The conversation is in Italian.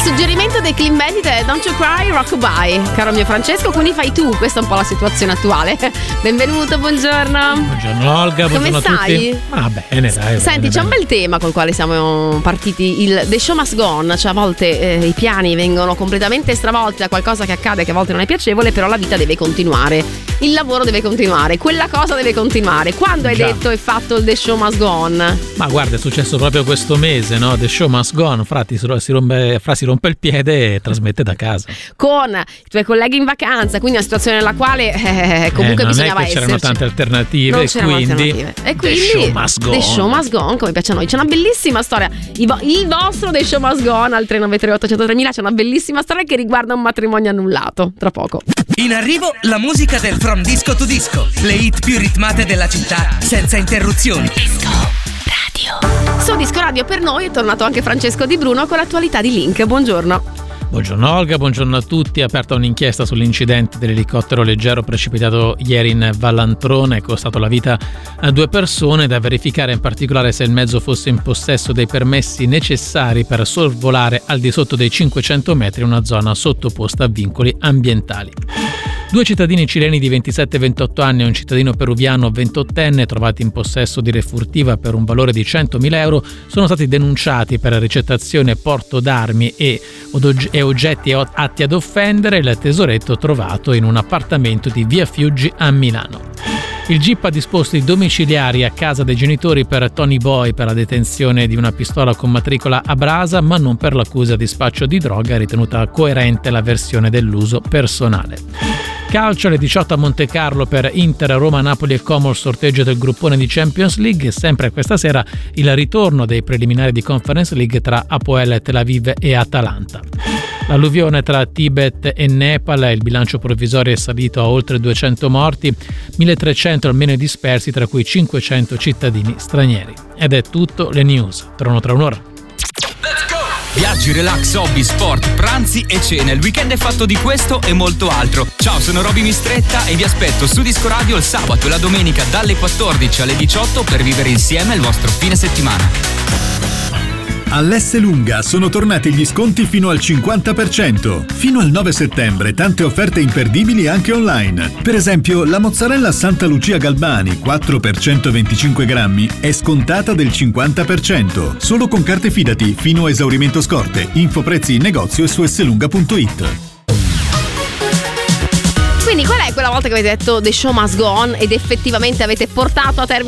suggerimento dei Clean Bandit è Don't You Cry, Rockabye, caro mio Francesco, quindi fai tu, questa è un po' la situazione attuale. Benvenuto, buongiorno. Buongiorno Olga, buongiorno Come stai? A tutti. Ah, bene, dai. Senti, bene, c'è un bel tema col quale siamo partiti, il The Show Must Go On, cioè a volte i piani vengono completamente stravolti da qualcosa che accade che a volte non è piacevole, però la vita deve continuare, il lavoro deve continuare, quella cosa deve continuare. Quando hai detto e fatto il The Show Must Go On? Ma guarda, è successo proprio questo mese, no? The Show Must Go On, si rompe il piede e trasmette da casa. Con i tuoi colleghi in vacanza, quindi una situazione nella quale comunque bisognava esserci. C'erano tante alternative, e quindi The Show Must Go On. The Show Must Go On, come piace a noi. C'è una bellissima storia, il vostro The Show Must Go On al 393 800 c'è una bellissima storia che riguarda un matrimonio annullato. Tra poco. In arrivo la musica del From Disco to Disco, le hit più ritmate della città senza interruzioni. Disco Radio. Su Disco Radio per noi è tornato anche Francesco Di Bruno con l'attualità di Link. Buongiorno. Buongiorno Olga, buongiorno a tutti. È aperta un'inchiesta sull'incidente dell'elicottero leggero precipitato ieri in Vallantrone, è costato la vita a 2 persone. Da verificare in particolare se il mezzo fosse in possesso dei permessi necessari per sorvolare al di sotto dei 500 metri una zona sottoposta a vincoli ambientali. 2 cittadini cileni di 27 e 28 anni e un cittadino peruviano 28enne trovati in possesso di refurtiva per un valore di 100.000 euro sono stati denunciati per ricettazione e porto d'armi e oggetti atti ad offendere. Il tesoretto trovato in un appartamento di Via Fiuggi a Milano. Il GIP ha disposto i domiciliari a casa dei genitori per Tony Boy per la detenzione di una pistola con matricola a brasa, ma non per l'accusa di spaccio di droga, ritenuta coerente la versione dell'uso personale. Calcio alle 18 a Monte Carlo per Inter, Roma, Napoli e Como il sorteggio del gruppone di Champions League. Sempre questa sera il ritorno dei preliminari di Conference League tra Hapoel Tel Aviv e Atalanta. L'alluvione tra Tibet e Nepal, il bilancio provvisorio è salito a oltre 200 morti, 1.300 almeno i dispersi, tra cui 500 cittadini stranieri. Ed è tutto, le news. Torno tra un'ora. Viaggi, relax, hobby, sport, pranzi e cene. Il weekend è fatto di questo e molto altro. Ciao, sono Roby Mistretta e vi aspetto su Disco Radio il sabato e la domenica dalle 14 alle 18 per vivere insieme il vostro fine settimana. All'Esselunga sono tornati gli sconti fino al 50%. Fino al 9 settembre tante offerte imperdibili anche online. Per esempio, la mozzarella Santa Lucia Galbani 4 per 125 grammi è scontata del 50%. Solo con carte Fidati fino a esaurimento scorte. Info prezzi in negozio e su esselunga.it. Quindi qual è quella volta che avete detto The Show Must Go On ed effettivamente avete portato a termine